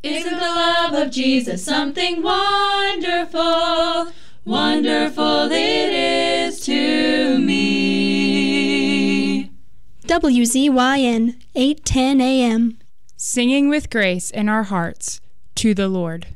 Isn't the love of Jesus something wonderful? Wonderful it is to me. WZYN 810 AM. Singing with grace in our hearts to the Lord.